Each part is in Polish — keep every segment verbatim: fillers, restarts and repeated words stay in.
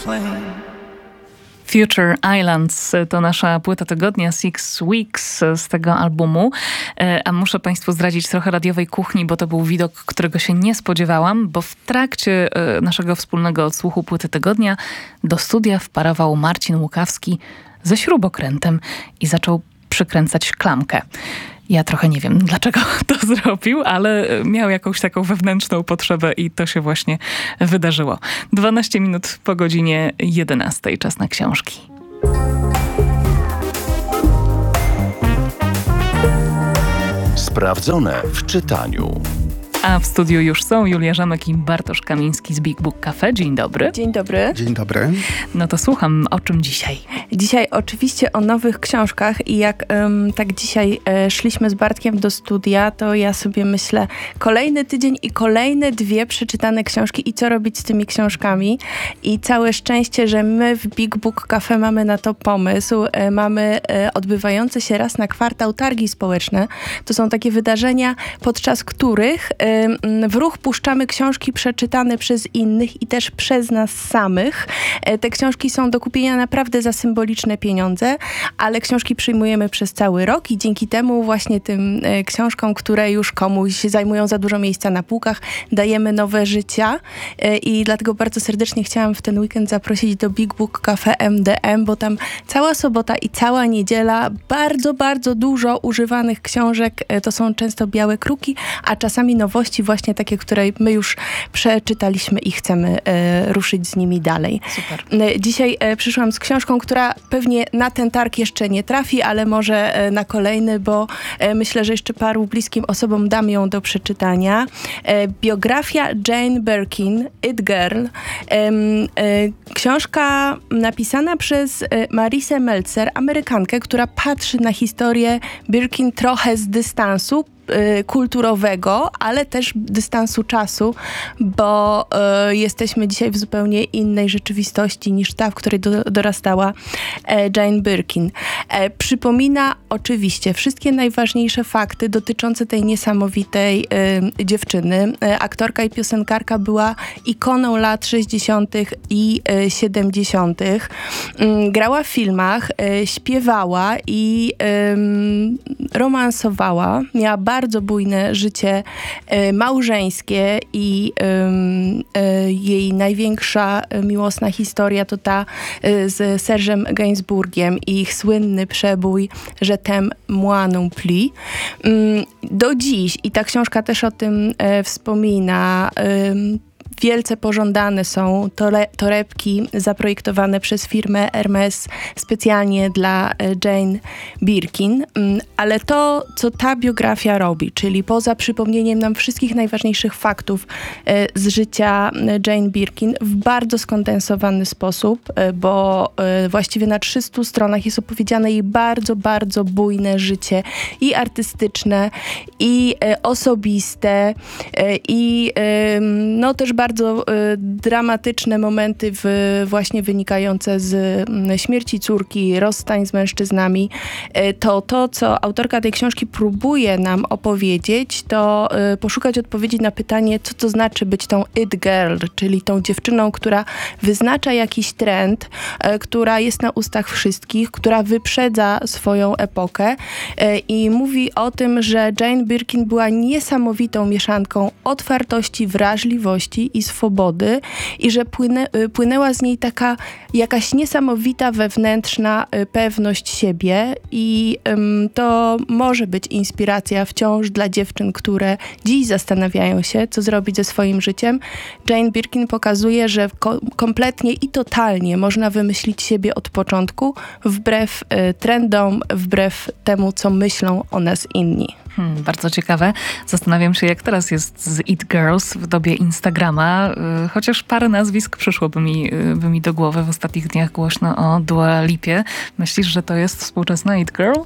Future Islands to nasza płyta tygodnia, Six Weeks z tego albumu. A muszę Państwu zdradzić trochę radiowej kuchni, bo to był widok, którego się nie spodziewałam, bo w trakcie naszego wspólnego odsłuchu płyty tygodnia do studia wparował Marcin Łukawski ze śrubokrętem i zaczął przykręcać klamkę. Ja trochę nie wiem, dlaczego to zrobił, ale miał jakąś taką wewnętrzną potrzebę i to się właśnie wydarzyło. dwanaście minut po godzinie jedenastej. Czas na książki. Sprawdzone w czytaniu. A w studiu już są Julia Żamek i Bartosz Kamiński z Big Book Cafe. Dzień dobry. Dzień dobry. Dzień dobry. No to słucham, o czym dzisiaj? Dzisiaj oczywiście o nowych książkach i jak um, tak dzisiaj e, szliśmy z Bartkiem do studia, to ja sobie myślę, kolejny tydzień i kolejne dwie przeczytane książki i co robić z tymi książkami. I całe szczęście, że my w Big Book Cafe mamy na to pomysł. E, mamy e, odbywające się raz na kwartał targi społeczne. To są takie wydarzenia, podczas których e, w ruch puszczamy książki przeczytane przez innych i też przez nas samych. E, te książki są do kupienia naprawdę za symboliczne pieniądze, ale książki przyjmujemy przez cały rok i dzięki temu właśnie tym e, książkom, które już komuś zajmują za dużo miejsca na półkach, dajemy nowe życia e, i dlatego bardzo serdecznie chciałam w ten weekend zaprosić do Big Book Cafe M D M, bo tam cała sobota i cała niedziela bardzo, bardzo dużo używanych książek. E, to są często białe kruki, a czasami nowości właśnie takie, które my już przeczytaliśmy i chcemy e, ruszyć z nimi dalej. Super. E, dzisiaj e, przyszłam z książką, która pewnie na ten targ jeszcze nie trafi, ale może e, na kolejny, bo e, myślę, że jeszcze paru bliskim osobom dam ją do przeczytania. E, biografia Jane Birkin, It Girl. E, e, książka napisana przez e, Marisę Meltzer, Amerykankę, która patrzy na historię Birkin trochę z dystansu, kulturowego, ale też dystansu czasu, bo y, jesteśmy dzisiaj w zupełnie innej rzeczywistości niż ta, w której do, dorastała e, Jane Birkin. E, przypomina oczywiście wszystkie najważniejsze fakty dotyczące tej niesamowitej y, dziewczyny. E, aktorka i piosenkarka była ikoną lat sześćdziesiątych i y, siedemdziesiątych. Y, grała w filmach, y, śpiewała i y, romansowała. Miała bardzo bardzo bujne życie e, małżeńskie i e, e, jej największa miłosna historia to ta e, z Serge'em Gainsbourgiem i ich słynny przebój Je t'aime moi non plus. Mm, do dziś, i ta książka też o tym e, wspomina, e, wielce pożądane są tole, torebki zaprojektowane przez firmę Hermes specjalnie dla Jane Birkin. Ale to, co ta biografia robi, czyli poza przypomnieniem nam wszystkich najważniejszych faktów z życia Jane Birkin w bardzo skondensowany sposób, bo właściwie na trzystu stronach jest opowiedziane jej bardzo, bardzo bujne życie i artystyczne, i osobiste, i no też bardzo bardzo y, dramatyczne momenty w, właśnie wynikające z y, śmierci córki, rozstań z mężczyznami. Y, to to, co autorka tej książki próbuje nam opowiedzieć, to y, poszukać odpowiedzi na pytanie, co to znaczy być tą it girl, czyli tą dziewczyną, która wyznacza jakiś trend, y, która jest na ustach wszystkich, która wyprzedza swoją epokę y, i mówi o tym, że Jane Birkin była niesamowitą mieszanką otwartości, wrażliwości i swobody i że płynę, płynęła z niej taka jakaś niesamowita wewnętrzna pewność siebie i ym, to może być inspiracja wciąż dla dziewczyn, które dziś zastanawiają się, co zrobić ze swoim życiem. Jane Birkin pokazuje, że ko- kompletnie i totalnie można wymyślić siebie od początku, wbrew y, trendom, wbrew temu, co myślą o nas inni. Hmm, bardzo ciekawe. Zastanawiam się, jak teraz jest z It Girls w dobie Instagrama. Yy, chociaż parę nazwisk przyszłoby mi, yy, by mi do głowy. W ostatnich dniach głośno o Dua Lipie. Myślisz, że to jest współczesna It Girl?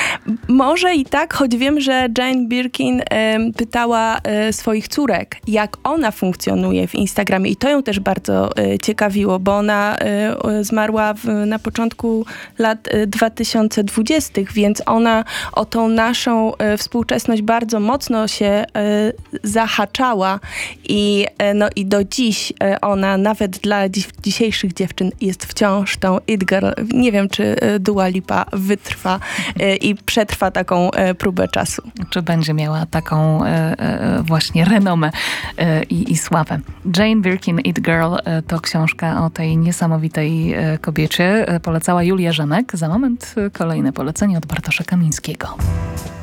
Może i tak, choć wiem, że Jane Birkin y, pytała y, swoich córek, jak ona funkcjonuje w Instagramie i to ją też bardzo y, ciekawiło, bo ona y, zmarła w, na początku lat y, dwa tysiące dwudziestych, więc ona o tą naszą y, współczesną współczesność bardzo mocno się e, zahaczała i, e, no, i do dziś e, ona nawet dla dzi- dzisiejszych dziewczyn jest wciąż tą it girl. Nie wiem, czy e, Dua Lipa wytrwa e, i przetrwa taką e, próbę czasu. Czy będzie miała taką e, e, właśnie renomę e, i, i sławę. Jane Birkin, It Girl, e, to książka o tej niesamowitej e, kobiecie. E, polecała Julia Rzemek. Za moment e, kolejne polecenie od Bartosza Kamińskiego.